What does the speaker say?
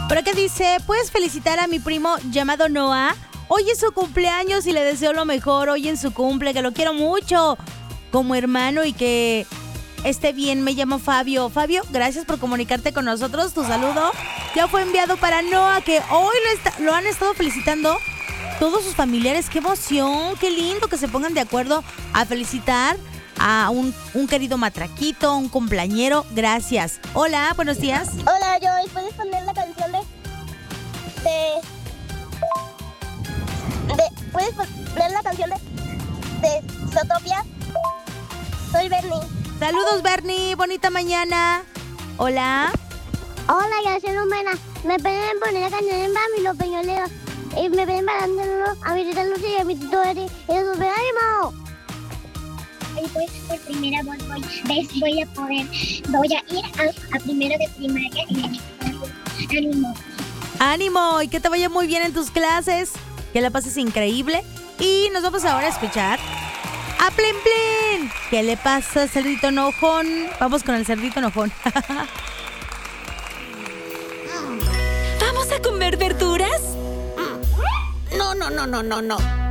Por acá dice, ¿puedes felicitar a mi primo llamado Noah? Hoy es su cumpleaños y le deseo lo mejor hoy en su cumple, que lo quiero mucho como hermano y que esté bien. Me llamo Fabio. Fabio, gracias por comunicarte con nosotros. Tu saludo ya fue enviado para Noah, que hoy lo han estado felicitando todos sus familiares. ¡Qué emoción! ¡Qué lindo que se pongan de acuerdo a felicitar a un querido matraquito, un cumpleañero! Gracias. Hola, buenos días. Hola, Joy. ¿Puedes poner la canción ¿puedes poner la canción de Zootopia? Soy Bernie. Saludos, Bernie. Bonita mañana. Hola. Hola, yo soy Lumena. Me pueden poner la canción de Mami, los peñoleros. Y me pueden parando a mi tita Lucy y a mi tito Eri. ¡Y a super ánimo! Y pues por primera vez voy a ir a primero de primaria y ánimo. ¡Ánimo! Y que te vaya muy bien en tus clases. Que la pases increíble. Y nos vamos ahora a escuchar a Plen Plen. ¿Qué le pasa, cerdito enojón? Vamos con el cerdito enojón. ¿Vamos a comer verduras? No.